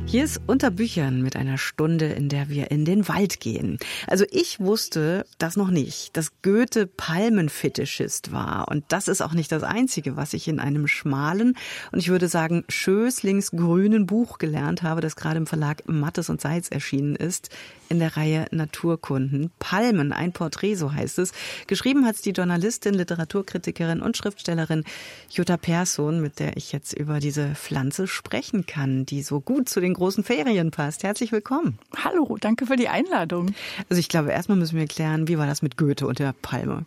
Hier ist Unter Büchern mit einer Stunde, in der wir in den Wald gehen. Also ich wusste das noch nicht, dass Goethe Palmenfetischist war. Und das ist auch nicht das Einzige, was ich in einem schmalen und ich würde sagen schößlingsgrünen Buch gelernt habe, das gerade im Verlag Mattes und Seitz erschienen ist, in der Reihe Naturkunden. Palmen, ein Porträt, so heißt es. Geschrieben hat es die Journalistin, Literaturkritikerin und Schriftstellerin Jutta Persson, mit der ich jetzt über diese Pflanze sprechen kann, die so gut zu den großen Ferien passt. Herzlich willkommen. Hallo, danke für die Einladung. Also ich glaube, erstmal müssen wir klären, wie war das mit Goethe und der Palme?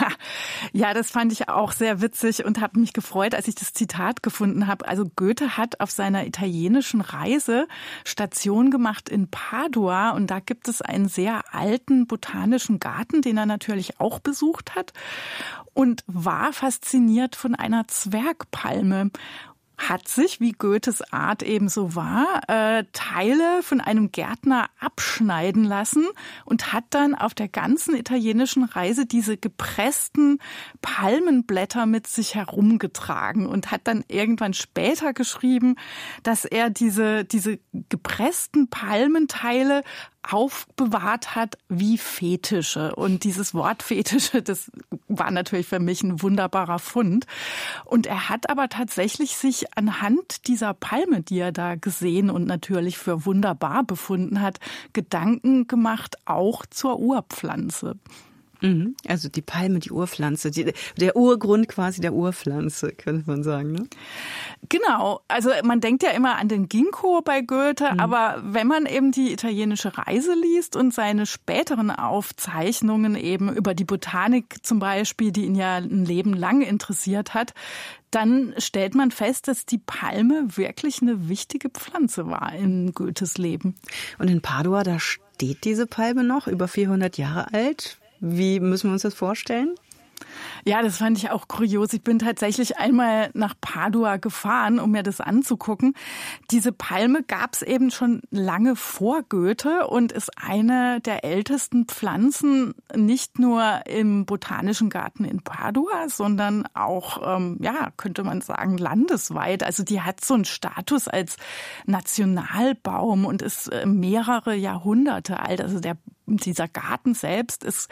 Ja, das fand ich auch sehr witzig und habe mich gefreut, als ich das Zitat gefunden habe. Also Goethe hat auf seiner italienischen Reise Station gemacht in Padua und da gibt es einen sehr alten botanischen Garten, den er natürlich auch besucht hat und war fasziniert von einer Zwergpalme. Hat sich, wie Goethes Art eben so war, Teile von einem Gärtner abschneiden lassen und hat dann auf der ganzen italienischen Reise diese gepressten Palmenblätter mit sich herumgetragen und hat dann irgendwann später geschrieben, dass er diese gepressten Palmenteile aufbewahrt hat wie Fetische. Und dieses Wort Fetische, das war natürlich für mich ein wunderbarer Fund. Und er hat aber tatsächlich sich anhand dieser Palme, die er da gesehen und natürlich für wunderbar befunden hat, Gedanken gemacht, auch zur Urpflanze. Also die Palme, die Urpflanze, der Urgrund quasi der Urpflanze, könnte man sagen, ne? Genau, also man denkt ja immer an den Ginkgo bei Goethe, aber wenn man eben die italienische Reise liest und seine späteren Aufzeichnungen eben über die Botanik zum Beispiel, die ihn ja ein Leben lang interessiert hat, dann stellt man fest, dass die Palme wirklich eine wichtige Pflanze war in Goethes Leben. Und in Padua, da steht diese Palme noch, über 400 Jahre alt. Wie müssen wir uns das vorstellen? Ja, das fand ich auch kurios. Ich bin tatsächlich einmal nach Padua gefahren, um mir das anzugucken. Diese Palme gab es eben schon lange vor Goethe und ist eine der ältesten Pflanzen, nicht nur im Botanischen Garten in Padua, sondern auch, könnte man sagen, landesweit. Also die hat so einen Status als Nationalbaum und ist mehrere Jahrhunderte alt. Also dieser Garten selbst ist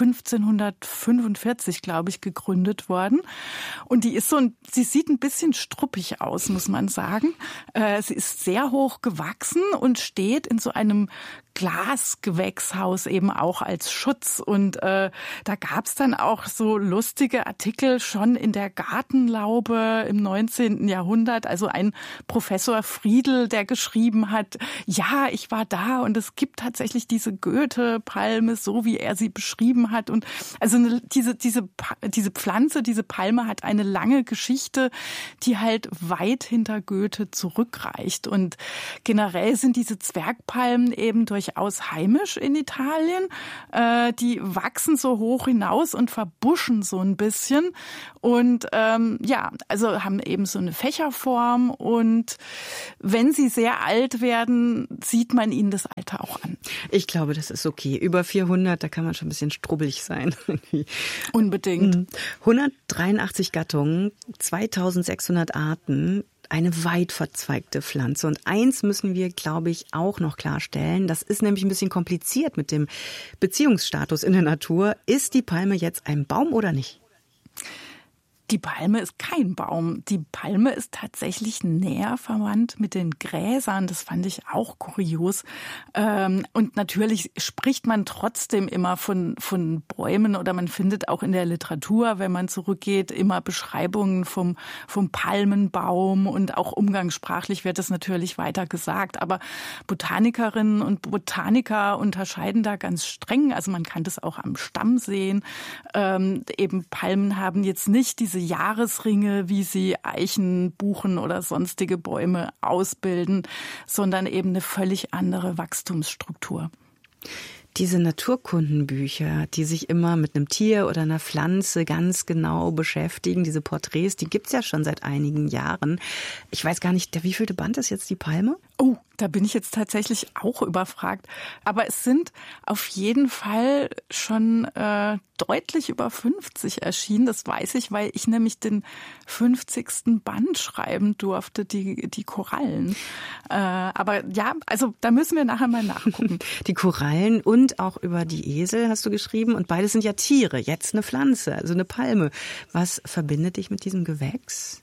1545, glaube ich, gegründet worden. Und die ist sie sieht ein bisschen struppig aus, muss man sagen. Sie ist sehr hoch gewachsen und steht in so einem Glasgewächshaus eben auch als Schutz. Und da gab's dann auch so lustige Artikel schon in der Gartenlaube im 19. Jahrhundert. Also ein Professor Friedl, der geschrieben hat, ja, ich war da und es gibt tatsächlich diese Goethe-Palme, so wie er sie beschrieben hat. Und also diese Pflanze, diese Palme hat eine lange Geschichte, die halt weit hinter Goethe zurückreicht. Und generell sind diese Zwergpalmen eben durchaus heimisch in Italien. Die wachsen so hoch hinaus und verbuschen so ein bisschen. Und also haben eben so eine Fächerform. Und wenn sie sehr alt werden, sieht man ihnen das Alter auch an. Ich glaube, das ist okay. Über 400, da kann man schon ein bisschen strubbelig sein. Unbedingt. 183 Gattungen, 2600 Arten. Eine weit verzweigte Pflanze. Und eins müssen wir, glaube ich, auch noch klarstellen. Das ist nämlich ein bisschen kompliziert mit dem Beziehungsstatus in der Natur. Ist die Palme jetzt ein Baum oder nicht? Die Palme ist kein Baum. Die Palme ist tatsächlich näher verwandt mit den Gräsern. Das fand ich auch kurios. Und natürlich spricht man trotzdem immer von Bäumen oder man findet auch in der Literatur, wenn man zurückgeht, immer Beschreibungen vom Palmenbaum und auch umgangssprachlich wird das natürlich weiter gesagt. Aber Botanikerinnen und Botaniker unterscheiden da ganz streng. Also man kann das auch am Stamm sehen. Eben Palmen haben jetzt nicht diese Jahresringe, wie sie Eichen, Buchen oder sonstige Bäume ausbilden, sondern eben eine völlig andere Wachstumsstruktur. Diese Naturkundenbücher, die sich immer mit einem Tier oder einer Pflanze ganz genau beschäftigen, diese Porträts, die gibt's ja schon seit einigen Jahren. Ich weiß gar nicht, der wievielte Band ist jetzt die Palme? Oh, da bin ich jetzt tatsächlich auch überfragt. Aber es sind auf jeden Fall schon deutlich über 50 erschienen. Das weiß ich, weil ich nämlich den 50. Band schreiben durfte, die Korallen. Aber ja, also da müssen wir nachher mal nachgucken. Die Korallen und auch über die Esel hast du geschrieben. Und beides sind ja Tiere. Jetzt eine Pflanze, also eine Palme. Was verbindet dich mit diesem Gewächs?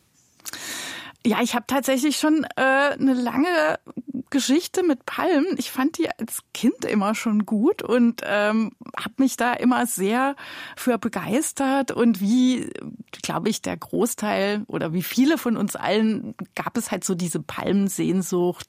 Ja, ich habe tatsächlich schon eine lange Geschichte mit Palmen. Ich fand die als Kind immer schon gut und habe mich da immer sehr für begeistert. Und wie, glaube ich, der Großteil oder wie viele von uns allen gab es halt so diese Palmensehnsucht,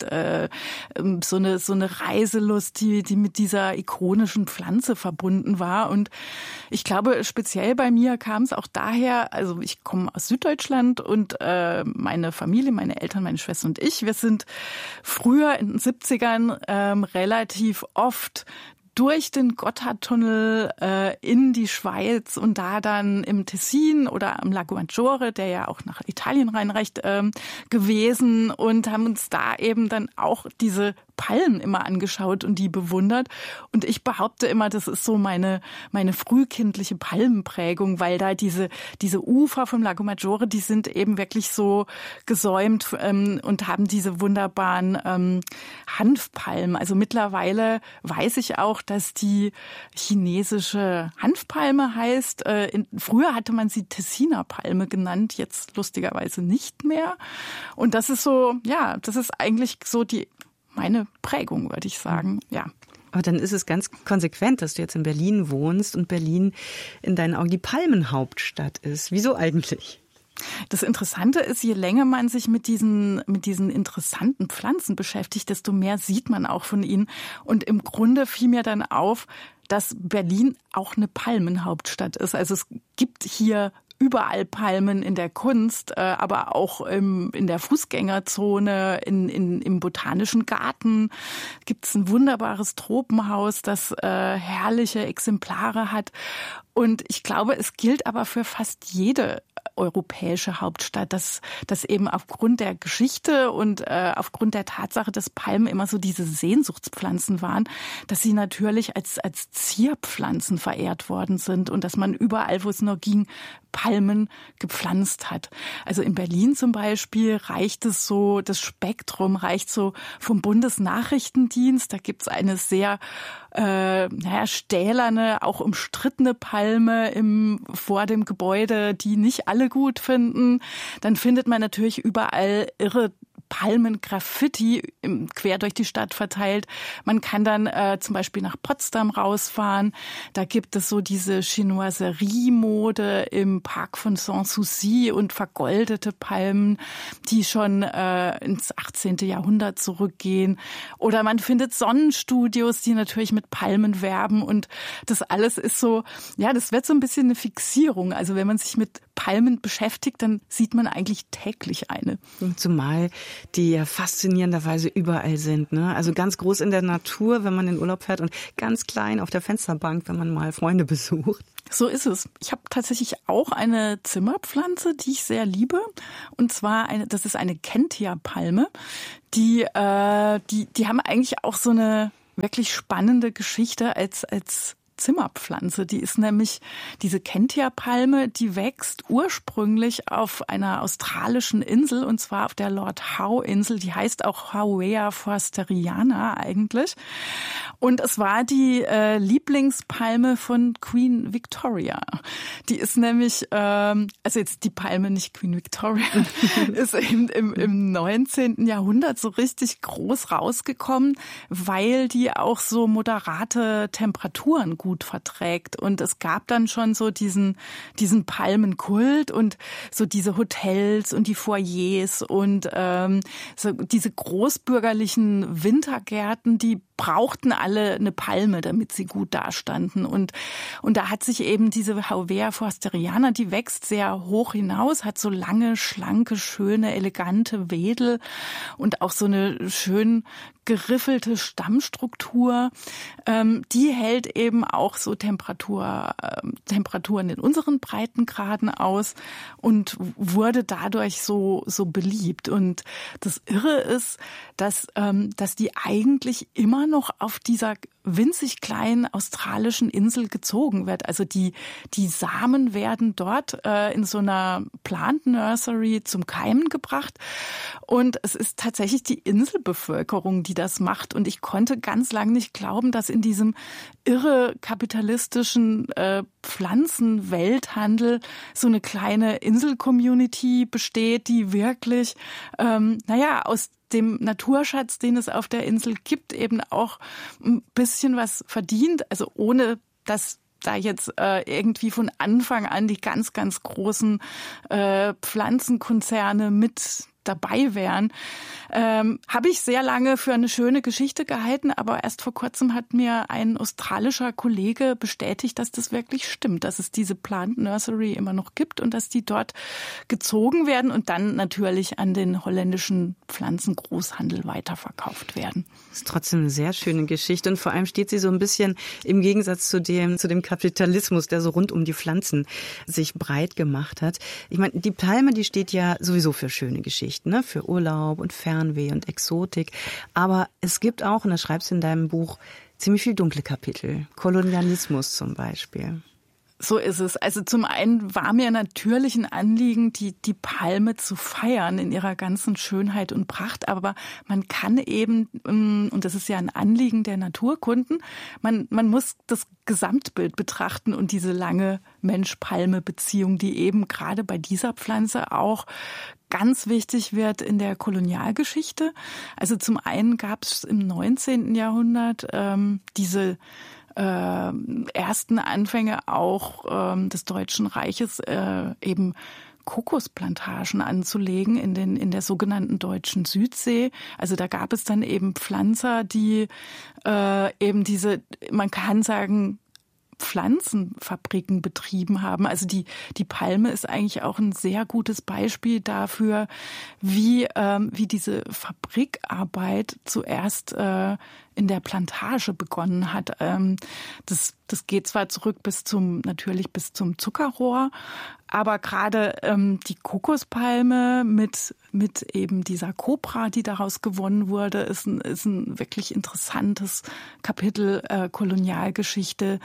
so eine Reiselust, die mit dieser ikonischen Pflanze verbunden war. Und ich glaube, speziell bei mir kam es auch daher, also ich komme aus Süddeutschland und meine Familie, meine Eltern, meine Schwester und ich, wir sind früher in den 70ern relativ oft durch den Gotthardtunnel in die Schweiz und da dann im Tessin oder am Lago Maggiore, der ja auch nach Italien reinreicht, gewesen und haben uns da eben dann auch diese Palmen immer angeschaut und die bewundert. Und ich behaupte immer, das ist so meine frühkindliche Palmenprägung, weil da diese Ufer vom Lago Maggiore, die sind eben wirklich so gesäumt und haben diese wunderbaren Hanfpalmen. Also mittlerweile weiß ich auch, dass die chinesische Hanfpalme heißt. Früher hatte man sie Tessiner Palme genannt, jetzt lustigerweise nicht mehr. Und das ist so, ja, das ist eigentlich so meine Prägung, würde ich sagen, ja. Aber dann ist es ganz konsequent, dass du jetzt in Berlin wohnst und Berlin in deinen Augen die Palmenhauptstadt ist. Wieso eigentlich? Das Interessante ist, je länger man sich mit diesen interessanten Pflanzen beschäftigt, desto mehr sieht man auch von ihnen. Und im Grunde fiel mir dann auf, dass Berlin auch eine Palmenhauptstadt ist. Also es gibt hier überall Palmen in der Kunst, aber auch in der Fußgängerzone, im Botanischen Garten gibt es ein wunderbares Tropenhaus, das herrliche Exemplare hat. Und ich glaube, es gilt aber für fast jede europäische Hauptstadt, dass eben aufgrund der Geschichte und aufgrund der Tatsache, dass Palmen immer so diese Sehnsuchtspflanzen waren, dass sie natürlich als Zierpflanzen verehrt worden sind und dass man überall, wo es nur ging, Palmen gepflanzt hat. Also in Berlin zum Beispiel reicht es so, das Spektrum reicht so vom Bundesnachrichtendienst. Da gibt's eine sehr stählerne, auch umstrittene Palme vor dem Gebäude, die nicht alle gut finden. Dann findet man natürlich überall irre Palmen-Graffiti quer durch die Stadt verteilt. Man kann dann zum Beispiel nach Potsdam rausfahren. Da gibt es so diese Chinoiserie-Mode im Park von Sanssouci und vergoldete Palmen, die schon ins 18. Jahrhundert zurückgehen. Oder man findet Sonnenstudios, die natürlich mit Palmen werben. Und das alles ist so, ja, das wird so ein bisschen eine Fixierung. Also wenn man sich mit Palmen beschäftigt, dann sieht man eigentlich täglich eine. Zumal die ja faszinierenderweise überall sind, ne? Also ganz groß in der Natur, wenn man in Urlaub fährt und ganz klein auf der Fensterbank, wenn man mal Freunde besucht. So ist es. Ich habe tatsächlich auch eine Zimmerpflanze, die ich sehr liebe. Und zwar das ist eine Kentia-Palme. Die haben eigentlich auch so eine wirklich spannende Geschichte als Zimmerpflanze. Die ist nämlich, diese Kentia-Palme, die wächst ursprünglich auf einer australischen Insel, und zwar auf der Lord Howe-Insel. Die heißt auch Howea forsteriana eigentlich. Und es war die Lieblingspalme von Queen Victoria. Die ist nämlich, also jetzt die Palme, nicht Queen Victoria, ist eben im 19. Jahrhundert so richtig groß rausgekommen, weil die auch so moderate Temperaturen gut verträgt. Und es gab dann schon so diesen Palmenkult und so diese Hotels und die Foyers und so diese großbürgerlichen Wintergärten, die brauchten alle eine Palme, damit sie gut dastanden. Und da hat sich eben diese Howea forsteriana, die wächst sehr hoch hinaus, hat so lange, schlanke, schöne, elegante Wedel und auch so eine schön geriffelte Stammstruktur, die hält eben auch so Temperaturen in unseren Breitengraden aus und wurde dadurch so beliebt. Und das Irre ist, dass die eigentlich immer noch auf dieser winzig kleinen australischen Insel gezogen wird. Also die Samen werden dort in so einer Plant Nursery zum Keimen gebracht. Und es ist tatsächlich die Inselbevölkerung, die das macht. Und ich konnte ganz lange nicht glauben, dass in diesem irre kapitalistischen Pflanzenwelthandel so eine kleine Insel-Community besteht, die wirklich, aus dem Naturschatz, den es auf der Insel gibt, eben auch ein bisschen was verdient. Also ohne, dass da jetzt irgendwie von Anfang an die ganz, ganz großen Pflanzenkonzerne mit dabei wären, habe ich sehr lange für eine schöne Geschichte gehalten, aber erst vor kurzem hat mir ein australischer Kollege bestätigt, dass das wirklich stimmt, dass es diese Plant Nursery immer noch gibt und dass die dort gezogen werden und dann natürlich an den holländischen Pflanzengroßhandel weiterverkauft werden. Das ist trotzdem eine sehr schöne Geschichte und vor allem steht sie so ein bisschen im Gegensatz zu dem Kapitalismus, der so rund um die Pflanzen sich breit gemacht hat. Ich meine, die Palme, die steht ja sowieso für schöne Geschichten. Ne, für Urlaub und Fernweh und Exotik. Aber es gibt auch, und das schreibst du in deinem Buch, ziemlich viel dunkle Kapitel. Kolonialismus zum Beispiel. So ist es. Also zum einen war mir natürlich ein Anliegen, die Palme zu feiern in ihrer ganzen Schönheit und Pracht. Aber man kann eben, und das ist ja ein Anliegen der Naturkunden, man muss das Gesamtbild betrachten und diese lange Mensch-Palme-Beziehung, die eben gerade bei dieser Pflanze auch ganz wichtig wird in der Kolonialgeschichte. Also zum einen gab es im 19. Jahrhundert diese ersten Anfänge auch des Deutschen Reiches eben Kokosplantagen anzulegen in der sogenannten deutschen Südsee. Also da gab es dann eben Pflanzer, die eben diese, man kann sagen, Pflanzenfabriken betrieben haben. Also die Palme ist eigentlich auch ein sehr gutes Beispiel dafür, wie diese Fabrikarbeit zuerst in der Plantage begonnen hat. Das geht zwar zurück natürlich bis zum Zuckerrohr, aber gerade die Kokospalme mit eben dieser Kopra, die daraus gewonnen wurde, ist ein wirklich interessantes Kapitel Kolonialgeschichte.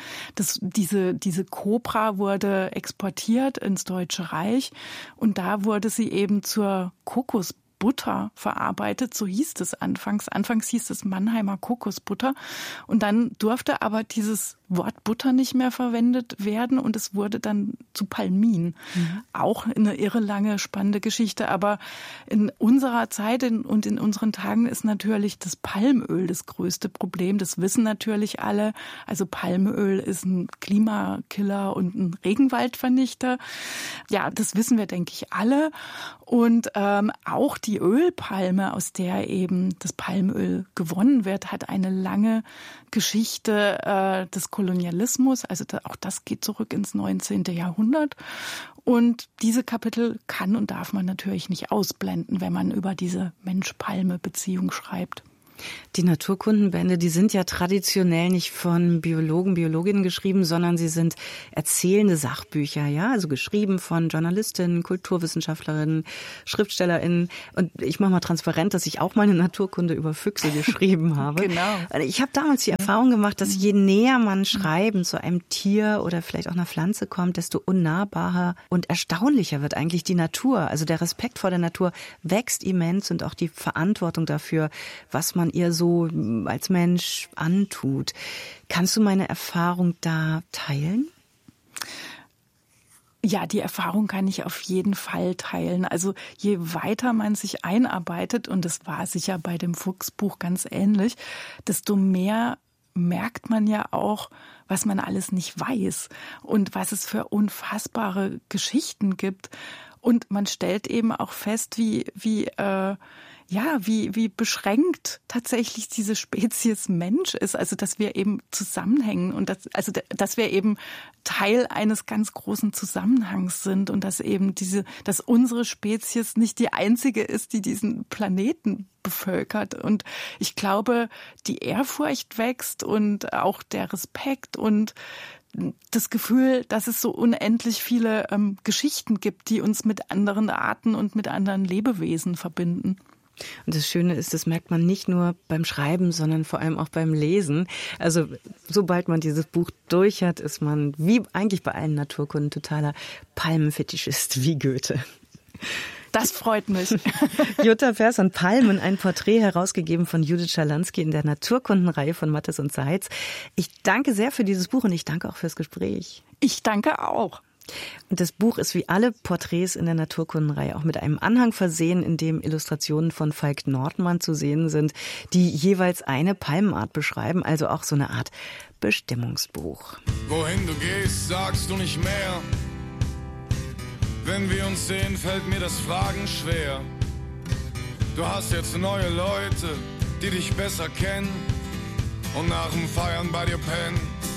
Diese Kopra wurde exportiert ins Deutsche Reich und da wurde sie eben zur Kokosbutter verarbeitet, so hieß es anfangs. Anfangs hieß es Mannheimer Kokosbutter und dann durfte aber dieses Wort Butter nicht mehr verwendet werden und es wurde dann zu Palmin. Auch eine irre lange, spannende Geschichte, aber in unserer Zeit und in unseren Tagen ist natürlich das Palmöl das größte Problem. Das wissen natürlich alle. Also Palmöl ist ein Klimakiller und ein Regenwaldvernichter. Ja, das wissen wir, denke ich, alle. Und auch die Ölpalme, aus der eben das Palmöl gewonnen wird, hat eine lange Geschichte des Kolonialismus. Also auch das geht zurück ins 19. Jahrhundert. Und diese Kapitel kann und darf man natürlich nicht ausblenden, wenn man über diese Mensch-Palme-Beziehung schreibt. Die Naturkundenbände, die sind ja traditionell nicht von Biologen, Biologinnen geschrieben, sondern sie sind erzählende Sachbücher, ja, also geschrieben von Journalistinnen, Kulturwissenschaftlerinnen, Schriftstellerinnen. Und ich mache mal transparent, dass ich auch mal eine Naturkunde über Füchse geschrieben habe. Genau. Ich habe damals die Erfahrung gemacht, dass je näher man Schreiben zu einem Tier oder vielleicht auch einer Pflanze kommt, desto unnahbarer und erstaunlicher wird eigentlich die Natur. Also der Respekt vor der Natur wächst immens und auch die Verantwortung dafür, was man ihr so als Mensch antut. Kannst du meine Erfahrung da teilen? Ja, die Erfahrung kann ich auf jeden Fall teilen. Also je weiter man sich einarbeitet, und das war sicher bei dem Fuchsbuch ganz ähnlich, desto mehr merkt man ja auch, was man alles nicht weiß und was es für unfassbare Geschichten gibt. Und man stellt eben auch fest, wie wie beschränkt tatsächlich diese Spezies Mensch ist. Also, dass wir eben zusammenhängen und dass wir eben Teil eines ganz großen Zusammenhangs sind und dass eben dass unsere Spezies nicht die einzige ist, die diesen Planeten bevölkert. Und ich glaube, die Ehrfurcht wächst und auch der Respekt und das Gefühl, dass es so unendlich viele Geschichten gibt, die uns mit anderen Arten und mit anderen Lebewesen verbinden. Und das Schöne ist, das merkt man nicht nur beim Schreiben, sondern vor allem auch beim Lesen. Also sobald man dieses Buch durch hat, ist man, wie eigentlich bei allen Naturkunden, totaler Palmenfetischist wie Goethe. Das freut mich. Jutta Persson, Palmen, ein Porträt, herausgegeben von Judith Schalansky in der Naturkundenreihe von Mattes und Seitz. Ich danke sehr für dieses Buch und ich danke auch fürs Gespräch. Ich danke auch. Und das Buch ist wie alle Porträts in der Naturkundenreihe auch mit einem Anhang versehen, in dem Illustrationen von Falk Nordmann zu sehen sind, die jeweils eine Palmenart beschreiben, also auch so eine Art Bestimmungsbuch. Wohin du gehst, sagst du nicht mehr. Wenn wir uns sehen, fällt mir das Fragen schwer. Du hast jetzt neue Leute, die dich besser kennen und nach dem Feiern bei dir pennen.